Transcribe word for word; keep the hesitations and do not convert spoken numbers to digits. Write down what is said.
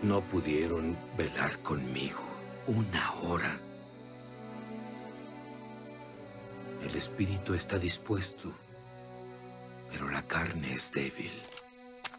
No pudieron velar conmigo una hora. El espíritu está dispuesto, pero la carne es débil.